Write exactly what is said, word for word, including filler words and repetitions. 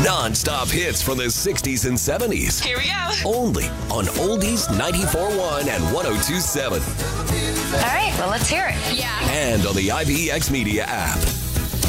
Non-stop hits from the sixties and seventies. Here we go. Only on Oldies ninety-four point one and one oh two point seven. All right, well, let's hear it. Yeah. And on the I B X Media app.